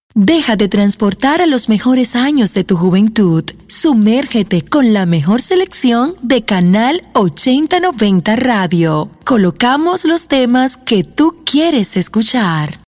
Déjate transportar a los mejores años de tu juventud. Sumérgete con la mejor selección de Canal 8090 Radio. Colocamos los temas que tú quieres escuchar.